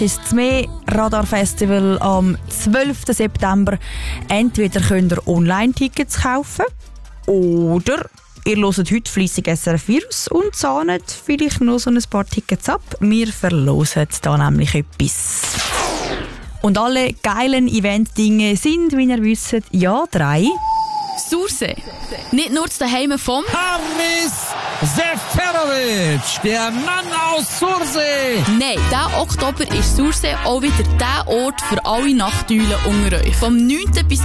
Das mehr Radar Festival am 12. September. Entweder könnt ihr Online-Tickets kaufen oder ihr hört heute fleissig SRF Virus und zahnt vielleicht noch so ein paar Tickets ab. Wir verlosen da nämlich etwas. Und alle geilen Event-Dinge sind, wie ihr wisst, ja 3. Sursee. Nicht nur das Daheim vom Haris Seferovic, der Mann aus Sursee. Nein, diesen Oktober ist Sursee auch wieder der Ort für alle Nachteulen unter euch. Vom 9. bis